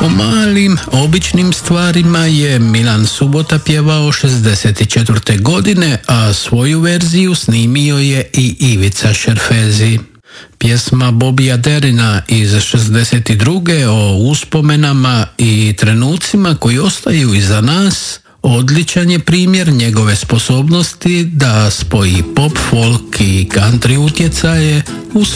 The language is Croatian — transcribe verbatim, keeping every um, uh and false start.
O malim, običnim stvarima je Milan Subota pjevao šezdeset četvrte godine, a svoju verziju snimio je i Ivica Šerfezi. Pjesma Bobija Derina iz šezdeset druge o uspomenama i trenucima koji ostaju iza nas odličan je primjer njegove sposobnosti da spoji pop, folk i country utjecaje u